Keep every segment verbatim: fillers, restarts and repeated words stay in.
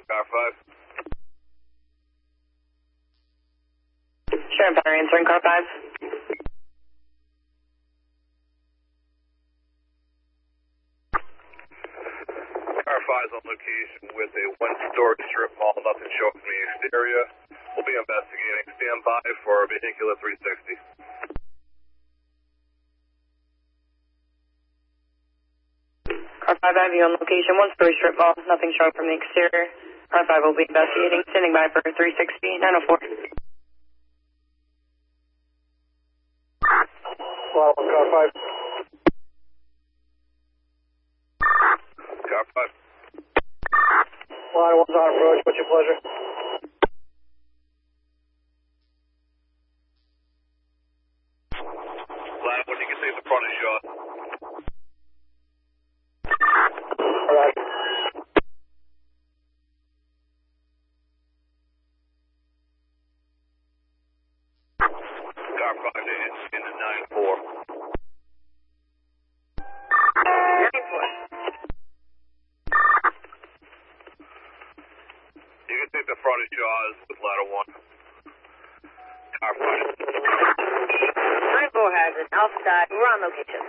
Car five. Sharon Battery answering car five. Car five's on location with a one-story strip mall, nothing showing from the exterior. We'll be investigating. Stand by for vehicular three sixty. Car five I V on location, one-story strip mall, nothing showing from the exterior. Car five will be investigating. Standing by for three sixty, nine oh four. Well, car five. Car five. Line one's on approach. What's your pleasure? Line one, you can see the front is shot. All right. Car five is in the nine four. nine four. You can see the front of Jaws with ladder one. Car five. nine four has it. Alpha Side, we're on location.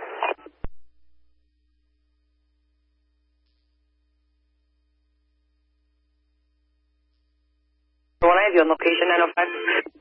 one I V on location, nine oh five.